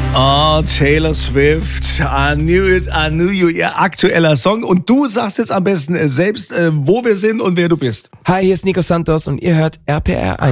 Oh, Taylor Swift, I knew it, I knew you, ihr aktueller Song. Und du sagst jetzt am besten selbst, wo wir sind und wer du bist. Hi, hier ist Nico Santos und ihr hört RPR 1.